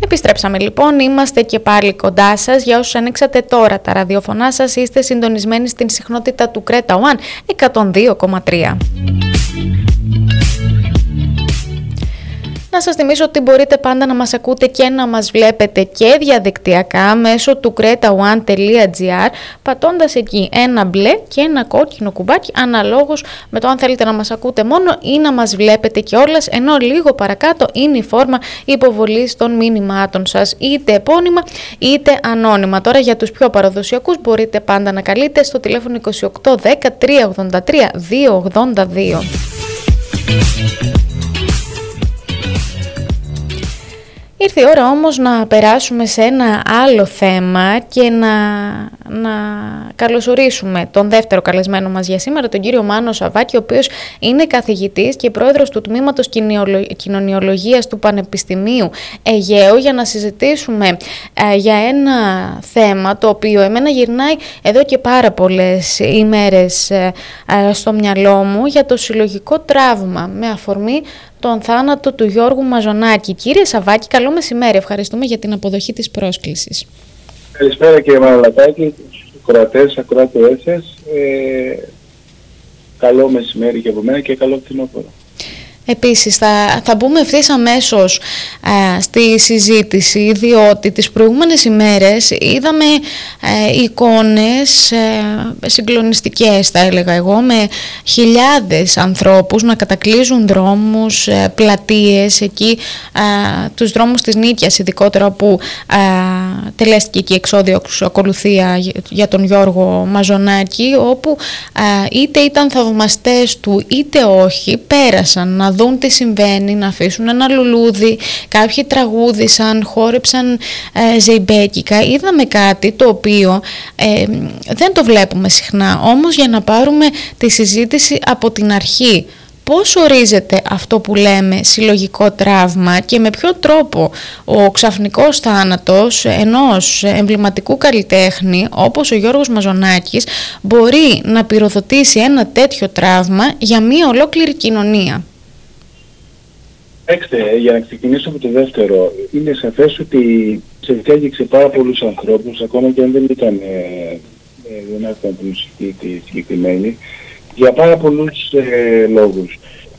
Επιστρέψαμε λοιπόν, είμαστε και πάλι κοντά σας. Για όσους ανοίξατε τώρα τα ραδιοφωνά σας, είστε συντονισμένοι στην συχνότητα του Κρέτα One 102,3. Να σας θυμίσω ότι μπορείτε πάντα να μας ακούτε και να μας βλέπετε και διαδικτυακά μέσω του cretaone.gr, πατώντας εκεί ένα μπλε και ένα κόκκινο κουμπάκι αναλόγως με το αν θέλετε να μας ακούτε μόνο ή να μας βλέπετε κιόλας, ενώ λίγο παρακάτω είναι η φόρμα υποβολής των μηνυμάτων σας, είτε επώνυμα είτε ανώνυμα. Τώρα για τους πιο παραδοσιακούς μπορείτε πάντα να καλείτε στο τηλέφωνο 28 10 383 282. Ήρθε η ώρα όμως να περάσουμε σε ένα άλλο θέμα και να καλωσορίσουμε τον δεύτερο καλεσμένο μας για σήμερα, τον κύριο Μάνο Σαββάκη, ο οποίος είναι καθηγητής και πρόεδρος του Τμήματος Κοινωνιολογίας του Πανεπιστημίου Αιγαίου, για να συζητήσουμε για ένα θέμα το οποίο εμένα γυρνάει εδώ και πάρα πολλές ημέρες στο μυαλό μου, για το συλλογικό τραύμα με αφορμή τον θάνατο του Γιώργου Μαζονάκη. Κύριε Σαββάκη, καλό μεσημέρι. Ευχαριστούμε για την αποδοχή της πρόσκλησης. Καλησπέρα κύριε Μανολακάκη, τους ακροατές σας. Καλό μεσημέρι και από μένα και καλό φθινόπωρο. Επίσης θα μπούμε ευθύς αμέσως στη συζήτηση, διότι τις προηγούμενες ημέρες είδαμε εικόνες συγκλονιστικές, θα έλεγα εγώ, με χιλιάδες ανθρώπους να κατακλείζουν δρόμους, πλατείες, εκεί τους δρόμους της Νίκαιας ειδικότερα, που τελέστηκε εκεί εξώδιο ακολουθία για τον Γιώργο Μαζονάκη, όπου είτε ήταν θαυμαστές του είτε όχι, πέρασαν να δουν τι συμβαίνει, να αφήσουν ένα λουλούδι, κάποιοι τραγούδισαν, χόρεψαν ζεϊμπέκικα. Είδαμε κάτι το οποίο δεν το βλέπουμε συχνά, όμως για να πάρουμε τη συζήτηση από την αρχή. Πώς ορίζεται αυτό που λέμε συλλογικό τραύμα και με ποιο τρόπο ο ξαφνικός θάνατος ενός εμβληματικού καλλιτέχνη όπως ο Γιώργος Μαζονάκης μπορεί να πυροδοτήσει ένα τέτοιο τραύμα για μια ολόκληρη κοινωνία? Για να ξεκινήσω από το δεύτερο, είναι σαφές ότι ξεφτιάγγιξε πάρα πολλούς ανθρώπους, ακόμα και αν δεν ήταν μουσική τη συγκεκριμένη, για πάρα πολλούς λόγους.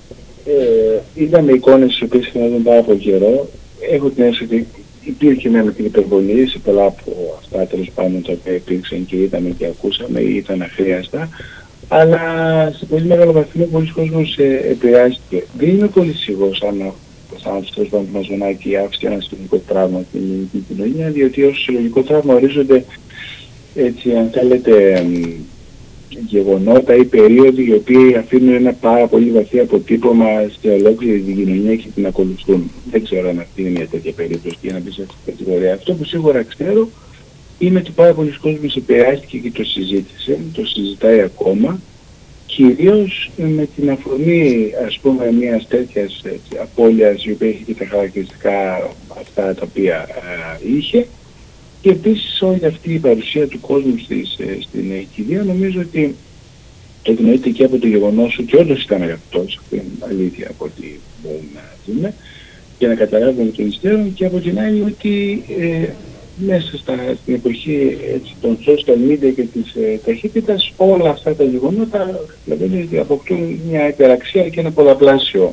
Είδαμε εικόνες τις οποίες χρειάζονταν πάρα πολύ καιρό. Έχω την αίσθηση ότι υπήρχε μια μικρή υπερβολή σε πολλά από αυτά, τέλος πάντων, τα οποία υπήρξαν και είδαμε και ακούσαμε ή ήταν αχρίαστα. Αλλά σε πολύ μεγάλο βαθμό πολλοί κόσμος επηρεάστηκε. Δεν είμαι πολύ σίγουρος αν αυτός ο Μαζονάκη άφησε ένα συλλογικό τραύμα στην ελληνική κοινωνία, διότι ως συλλογικό τραύμα ορίζονται, έτσι αν θέλετε, γεγονότα ή περίοδοι οι οποίοι αφήνουν ένα πάρα πολύ βαθύ αποτύπωμα σε ολόκληρη την κοινωνία και την ακολουθούν. Δεν ξέρω αν αυτή είναι μια τέτοια περίπτωση για να μπει σε αυτή την κατηγορία. Αυτό που σίγουρα ξέρω είναι ότι πάρα πολλοί κόσμος επηρεάστηκε και το συζήτησε, το συζητάει ακόμα, κυρίως με την αφορμή, ας πούμε, μιας τέτοιας απώλειας, η οποία είχε και τα χαρακτηριστικά αυτά τα οποία είχε, και επίσης όλη αυτή η παρουσία του κόσμου στην κηδεία, νομίζω ότι ευνοείται και από το γεγονός ότι όντως ήταν αγαπητός, αυτή είναι αλήθεια από ό,τι μπορούμε να δούμε και να καταλάβουμε τον υστέρων, και από την άλλη ότι μέσα στην εποχή των social media και της ταχύτητας, όλα αυτά τα γεγονότα δηλαδή αποκτούν μια υπεραξία και ένα πολλαπλάσιο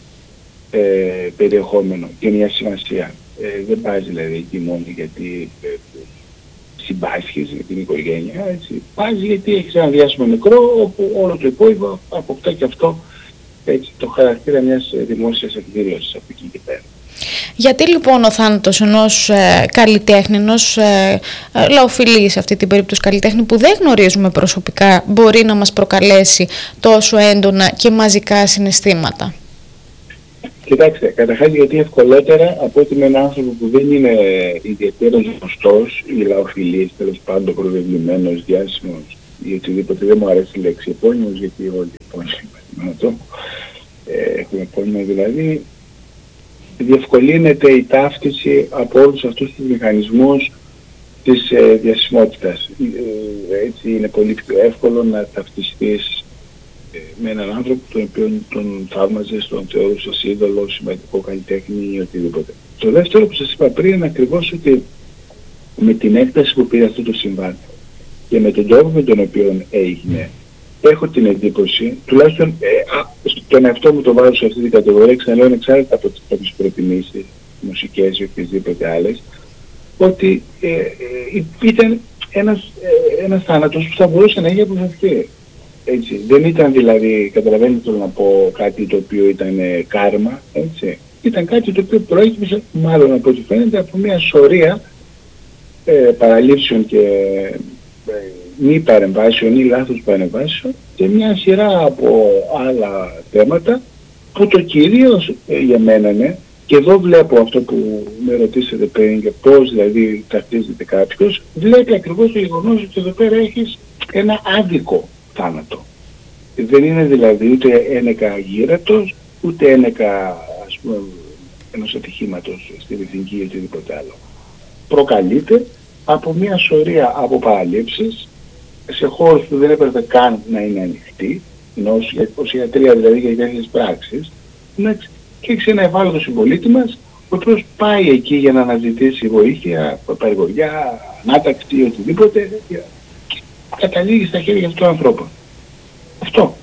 περιεχόμενο και μια σημασία. Δεν πάει δηλαδή εκεί μόνο γιατί συμπάσχεις για την οικογένεια, έτσι. Πάει γιατί έχεις ένα διάσημο νεκρό, όπου όλο το υπόλοιπο αποκτά και αυτό, έτσι, το χαρακτήρα μιας δημόσιας εκδήλωσης από εκεί και πέρα. Γιατί λοιπόν ο θάνατος ενός καλλιτέχνη, ενός λαοφιλή σε αυτή την περίπτωση καλλιτέχνη που δεν γνωρίζουμε προσωπικά, μπορεί να μας προκαλέσει τόσο έντονα και μαζικά συναισθήματα? Κοιτάξτε, καταρχάς γιατί ευκολότερα από ότι με έναν άνθρωπο που δεν είναι ιδιαίτερα γνωστός ή λαοφιλής, τέλος πάντων προβεβλημένος, διάσημος ή οτιδήποτε, δεν μου αρέσει η λέξη επώνυμος, γιατί όλοι επώνυμοι έχουμε επώνυμο, δηλαδή διευκολύνεται η ταύτιση από όλους αυτούς τους μηχανισμούς της διασημότητας. Έτσι είναι πολύ πιο εύκολο να ταυτιστείς με έναν άνθρωπο τον οποίο τον θαύμαζες, τον θεωρούσες είδωλο, σημαντικό καλλιτέχνη ή οτιδήποτε. Το δεύτερο που σας είπα πριν είναι ακριβώς ότι με την έκταση που πήρε αυτό το συμβάν και με τον τρόπο με τον οποίο έγινε, έχω την εντύπωση, τουλάχιστον τον εαυτό μου το βάζω σε αυτή την κατηγορία, ξαναλέω ανεξάρτητα από τις προτιμήσεις, μουσικές ή οποιασδήποτε άλλες, ότι ήταν ένας θάνατος που θα μπορούσε να έχει αποφευθεί. Έτσι. Δεν ήταν δηλαδή, καταλαβαίνετε να πω, κάτι το οποίο ήταν κάρμα, έτσι. Ήταν κάτι το οποίο προέκυψε, μάλλον από ό,τι φαίνεται, από μια σωρία παραλήψεων και μη παρεμβάσεων ή λάθος παρεμβάσεων και μια σειρά από άλλα θέματα που το κυρίως για μένα είναι, και εδώ βλέπω αυτό που με ρωτήσατε πριν και πώς δηλαδή ταυτίζεται κάποιος, βλέπει ακριβώς το γεγονός ότι εδώ πέρα έχεις ένα άδικο θάνατο. Δεν είναι δηλαδή ούτε ένεκα γύρατος, ούτε ένεκα, ας πούμε, ενός ατυχήματος στη Βυθινική ή οτιδήποτε άλλο. Προκαλείται από μια σωρία από παραλήψεις σε χώρους που δεν έπρεπε καν να είναι ανοιχτοί, ως ιατρία δηλαδή για τέτοιες πράξεις, και έχεις ένα ευάλωτο συμπολίτη μας, ο οποίος πάει εκεί για να αναζητήσει βοήθεια, παρηγοριά, ανάταξη ή οτιδήποτε, και καταλήγει στα χέρια αυτού του ανθρώπου. Αυτό.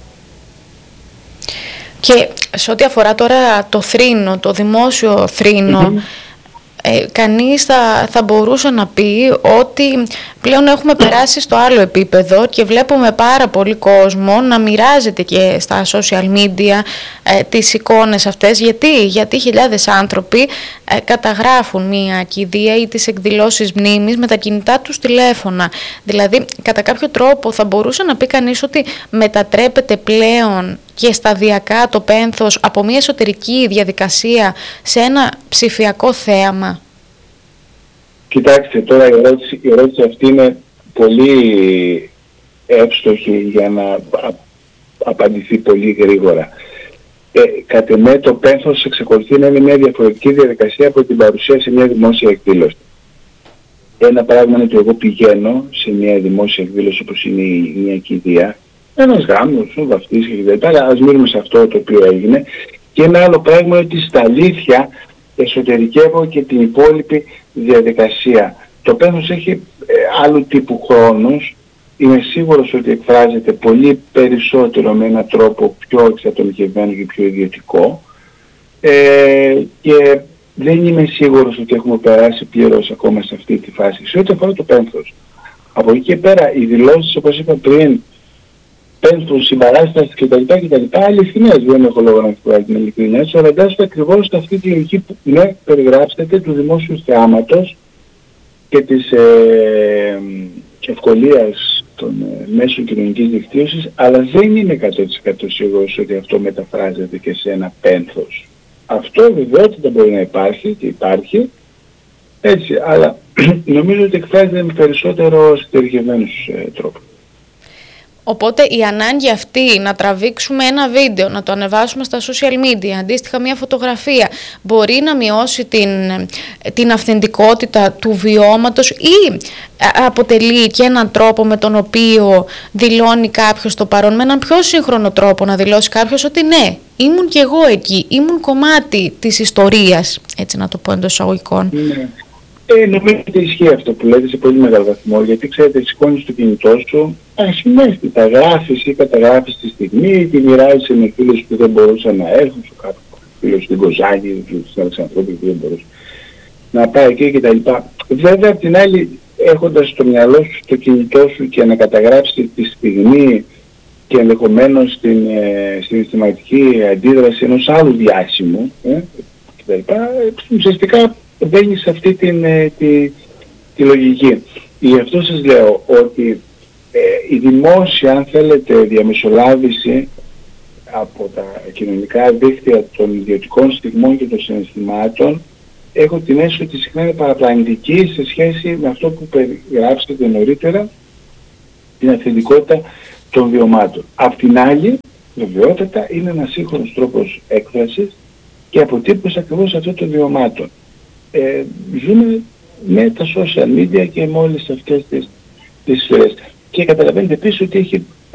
Και σε ό,τι αφορά τώρα το θρήνο, το δημόσιο θρήνο, κανείς θα μπορούσε να πει ότι πλέον έχουμε περάσει στο άλλο επίπεδο και βλέπουμε πάρα πολύ κόσμο να μοιράζεται και στα social media τις εικόνες αυτές. Γιατί χιλιάδες άνθρωποι καταγράφουν μια κηδεία ή τις εκδηλώσεις μνήμης με τα κινητά τους τηλέφωνα. Δηλαδή, κατά κάποιο τρόπο θα μπορούσε να πει κανείς ότι μετατρέπεται πλέον και σταδιακά το πένθος από μια εσωτερική διαδικασία σε ένα ψηφιακό θέαμα. Κοιτάξτε, τώρα η ερώτηση αυτή είναι πολύ εύστοχη για να απαντηθεί πολύ γρήγορα. Κατ' εμέ το πένθος εξακολουθεί να είναι μια διαφορετική διαδικασία από την παρουσία σε μια δημόσια εκδήλωση. Ένα πράγμα είναι ότι εγώ πηγαίνω σε μια δημόσια εκδήλωση όπως είναι μια κηδεία, ένας γάμος, βαφτίς και αλλά ας μείνουμε σε αυτό το οποίο έγινε. Και ένα άλλο πράγμα είναι ότι στα αλήθεια εσωτερικεύω και την υπόλοιπη διαδικασία. Το πένθος έχει άλλου τύπου χρόνους. Είμαι σίγουρος ότι εκφράζεται πολύ περισσότερο με έναν τρόπο πιο εξατομικευμένο και πιο ιδιωτικό. Και δεν είμαι σίγουρος ότι έχουμε περάσει πλήρως ακόμα σε αυτή τη φάση. Σε ό,τι αφορά το πένθος. Από εκεί και πέρα οι δηλώσεις, όπως είπα πριν, πένθος, συμπαράσταση κτλ. Αληθινές, δεν έχω λόγο να πω την ειλικρινιά, αλλά εντάσσεται ακριβώς σε αυτή τη λογική που περιγράψετε του δημόσιου θεάματος και της ευκολίας των μέσων κοινωνικής δικτύωσης, αλλά δεν είναι 100% σίγουρος ότι αυτό μεταφράζεται και σε ένα πένθος. Αυτό βεβαιότητα μπορεί να υπάρχει και υπάρχει, έτσι, αλλά νομίζω ότι εκφράζεται με περισσότερο στερηγευμένους τρόπους. Οπότε η ανάγκη αυτή να τραβήξουμε ένα βίντεο, να το ανεβάσουμε στα social media, αντίστοιχα μια φωτογραφία, μπορεί να μειώσει την αυθεντικότητα του βιώματος ή αποτελεί και έναν τρόπο με τον οποίο δηλώνει κάποιος το παρόν, με έναν πιο σύγχρονο τρόπο να δηλώσει κάποιος ότι ναι, ήμουν κι εγώ εκεί, ήμουν κομμάτι της ιστορίας, έτσι να το πω εντός εισαγωγικών. Ναι. Νομίζω ότι ισχύει αυτό που λέτε σε πολύ μεγάλο βαθμό, γιατί ξέρετε, σηκώνεις το κινητό σου, ασυναίσθητα γράφεις ή καταγράφεις τη στιγμή, τη μοιράζεις με φίλους που δεν μπορούσαν να έρθουν, σου κάποιο φίλος στην Κοζάνη, στην Αλεξανδρόπη που δεν μπορούσε να πάει εκεί κτλ. Βέβαια, απ' την άλλη, έχοντας στο μυαλό σου το κινητό σου και να καταγράψεις τη στιγμή και ενδεχομένως την συναισθηματική αντίδραση ενός άλλου διάσημου κτλ. Ουσιαστικά μπαίνει σε αυτή τη λογική. Γι' αυτό σας λέω ότι η δημόσια, αν θέλετε, διαμεσολάβηση από τα κοινωνικά δίκτυα των ιδιωτικών στιγμών και των συναισθημάτων, έχω την αίσθηση ότι συχνά είναι παραπλανητική σε σχέση με αυτό που περιγράψατε νωρίτερα, την αυθεντικότητα των βιωμάτων. Απ' την άλλη, βεβαιότατα, είναι ένας σύγχρονος τρόπος έκφρασης και αποτύπωση ακριβώς αυτών των βιωμάτων. Ζούμε με τα social media και με όλες αυτές τις σφαίρες. Και καταλαβαίνετε επίσης ότι έχει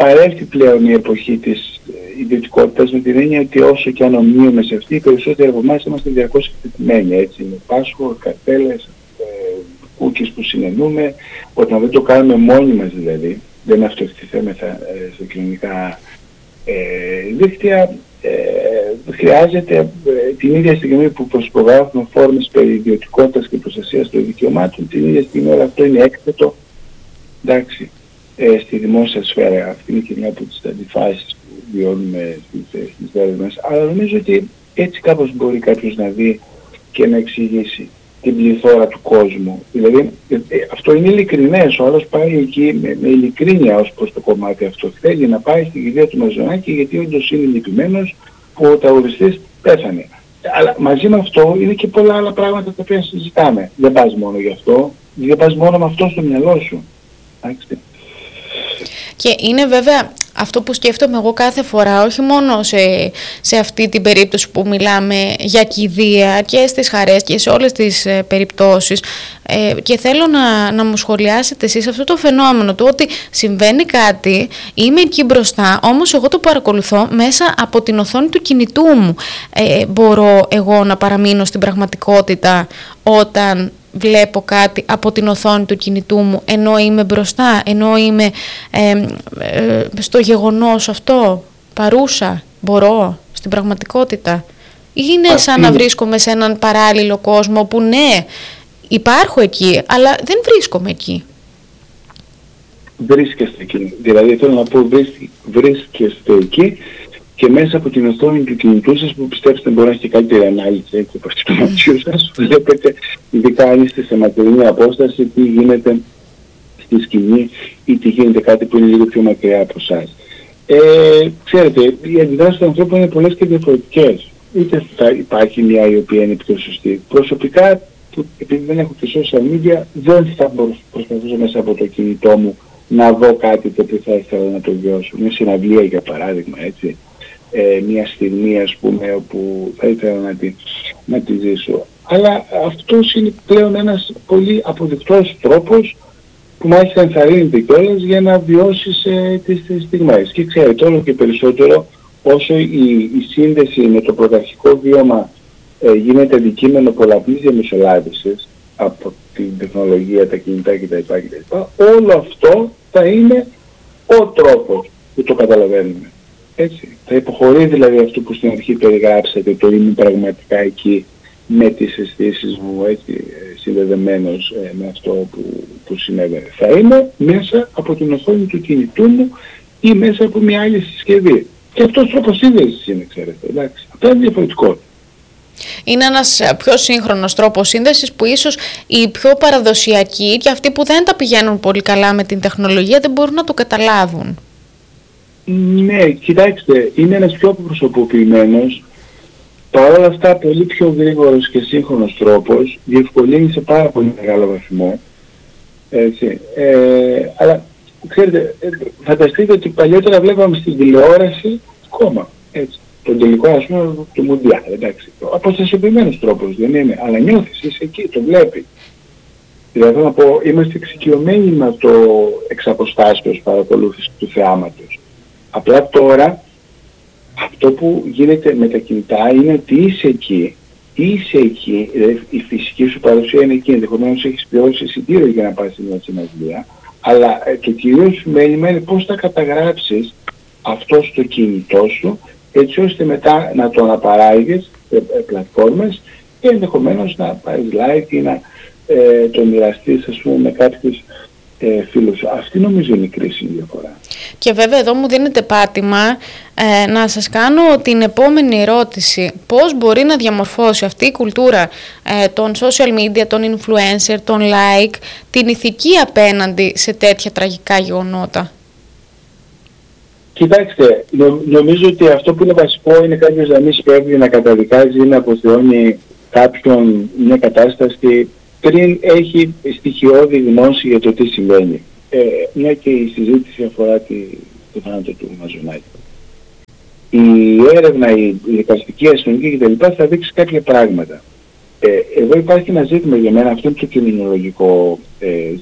παρέλθει πλέον η εποχή της ιδιωτικότητας, με την έννοια ότι όσο και αν ομοίουμε σε αυτή, οι περισσότεροι από εμάς είμαστε διαρκώς εκτεθειμένοι, έτσι, με password, καρτέλες, cookies που συνενούμε, όταν δεν το κάνουμε μόνοι μας δηλαδή, δεν αυτοεκτηθέμεθα στα κοινωνικά δίκτυα, χρειάζεται την ίδια στιγμή που προσπογράφουμε φόρμες περί ιδιωτικότητας και προστασίας των δικαιωμάτων, την ίδια στιγμή όλο αυτό είναι έκθετο, εντάξει, στη δημόσια σφαίρα. Αυτή είναι και μια από τις αντιφάσεις που βιώνουμε στις μέρες μας. Αλλά νομίζω ότι έτσι κάπως μπορεί κάποιος να δει και να εξηγήσει την πληθώρα του κόσμου. Δηλαδή αυτό είναι ειλικρινές, ο άλλος πάει εκεί με ειλικρίνεια ως προς το κομμάτι αυτό. Θέλει να πάει στην κηδεία του Μαζονάκη γιατί όντως είναι λυπημένος που ο τραγουδιστής πέθανε. Αλλά μαζί με αυτό είναι και πολλά άλλα πράγματα τα οποία συζητάμε. Δεν πας μόνο γι' αυτό, δεν πας μόνο με αυτό στο μυαλό σου. Και είναι βέβαια αυτό που σκέφτομαι εγώ κάθε φορά, όχι μόνο σε αυτή την περίπτωση που μιλάμε για κηδεία, και στις χαρές και σε όλες τις περιπτώσεις, και θέλω να μου σχολιάσετε εσείς αυτό το φαινόμενο του ότι συμβαίνει κάτι, είμαι εκεί μπροστά, όμως εγώ το παρακολουθώ μέσα από την οθόνη του κινητού μου. Μπορώ εγώ να παραμείνω στην πραγματικότητα όταν βλέπω κάτι από την οθόνη του κινητού μου, ενώ είμαι μπροστά, ενώ είμαι στο γεγονός αυτό, παρούσα, μπορώ στην πραγματικότητα? Είναι σαν να βρίσκομαι σε έναν παράλληλο κόσμο που ναι, υπάρχω εκεί, αλλά δεν βρίσκομαι εκεί. Βρίσκεστε εκεί. Δηλαδή θέλω να πω βρίσκεστε εκεί και μέσα από την οθόνη του κινητού σας, που πιστέψτε μπορεί να έχει καλύτερη ανάλυση έτσι από αυτή του ματιού σας, βλέπετε, ειδικά αν είστε σε μακρινή απόσταση, τι γίνεται στη σκηνή ή τι γίνεται κάτι που είναι λίγο πιο μακριά από εσάς. Ξέρετε, οι αντιδράσεις του ανθρώπου είναι πολλές και διαφορετικές. Είτε θα υπάρχει μια η οποία είναι πιο σωστή. Προσωπικά, επειδή δεν έχω και social media, δεν θα προσπαθούσα μέσα από το κινητό μου να δω κάτι το οποίο θα ήθελα να το βιώσω. Μια συναυλία για παράδειγμα, έτσι. Μια στιγμή ας πούμε όπου θα ήθελα να τη ζήσω. Αλλά αυτός είναι πλέον ένας πολύ αποδεικτός τρόπος που μάλιστα ενθαρρύνεται κιόλας για να βιώσεις τις στιγμές. Και ξέρετε, όλο και περισσότερο όσο η σύνδεση με το πρωταρχικό βίωμα γίνεται αντικείμενο πολλαπλής διαμεσολάβησης από την τεχνολογία, τα κινητά κτλ. Όλο αυτό θα είναι ο τρόπος που το καταλαβαίνουμε. Έτσι. Θα υποχωρεί δηλαδή αυτό που στην αρχή περιγράψατε, το είμαι πραγματικά εκεί με τις αισθήσεις μου, έτσι, συνδεδεμένος με αυτό που συνέβαινε. Θα είμαι μέσα από την οθόνη του κινητού μου ή μέσα από μια άλλη συσκευή. Και αυτός τρόπος σύνδεσης είναι, ξέρετε, εντάξει. Αυτό είναι διαφορετικό. Είναι ένας πιο σύγχρονος τρόπος σύνδεσης που ίσως οι πιο παραδοσιακοί και αυτοί που δεν τα πηγαίνουν πολύ καλά με την τεχνολογία δεν μπορούν να το καταλάβουν. Ναι, κοιτάξτε, είναι ένας πιο προσωποποιημένος, παρόλα αυτά πολύ πιο γρήγορος και σύγχρονος τρόπος, διευκολύνει σε πάρα πολύ μεγάλο βαθμό. Έτσι. Αλλά ξέρετε, φανταστείτε ότι παλιότερα βλέπαμε στην τηλεόραση ακόμα, έτσι, τον τελικό ας πούμε του Μουντιάλ, εντάξει. Αποστασιοποιημένος τρόπος δεν είναι, αλλά νιώθεις, είσαι εκεί, το βλέπεις. Δηλαδή να πω, είμαστε εξοικειωμένοι με το εξ αποστάσεως παρακολούθηση του θεάματος. Απλά τώρα αυτό που γίνεται με τα κινητά είναι ότι είσαι εκεί, δηλαδή η φυσική σου παρουσία είναι εκεί, ενδεχομένως έχεις πληρώσει εισιτήριο για να πας σε μια συναυλία, αλλά το κυρίως μέλημα είναι πώς θα καταγράψεις αυτό στο κινητό σου, έτσι ώστε μετά να το αναπαράγεις σε πλατφόρμες και ενδεχομένως να πάρεις like ή να το μοιραστείς ας πούμε με κάποιους φίλους. Αυτή νομίζω είναι η κρίσιμη διαφορά. Και βέβαια εδώ μου δίνετε πάτημα να σας κάνω την επόμενη ερώτηση. Πώς μπορεί να διαμορφώσει αυτή η κουλτούρα των social media, των influencer, των like, την ηθική απέναντι σε τέτοια τραγικά γεγονότα? Κοιτάξτε, νομίζω ότι αυτό που είναι βασικό είναι κάποιος να μην σπέβδει να καταδικάζει ή να αποθεώνει κάποιον μια κατάσταση πριν έχει στοιχειώδη γνώση για το τι συμβαίνει. Μια και η συζήτηση αφορά το θάνατο του Μαζονάκη. Η έρευνα, η δικαστική, αστυνομική κτλ. Θα δείξει κάποια πράγματα. Εδώ υπάρχει ένα ζήτημα για μένα, αυτό είναι το κοινωνιολογικό